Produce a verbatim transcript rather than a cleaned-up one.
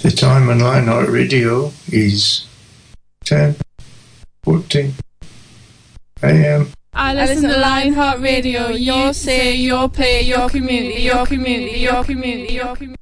The time on Lionheart Radio is ten fourteen a m. I listen to Lionheart Radio. Your say, your play, your community, your community, your community, your community.